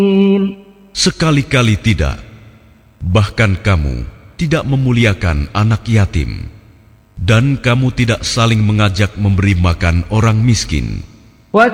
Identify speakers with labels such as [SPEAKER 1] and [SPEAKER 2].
[SPEAKER 1] Sekali-kali tidak. Bahkan kamu tidak memuliakan anak yatim, dan kamu tidak saling mengajak memberi makan orang miskin.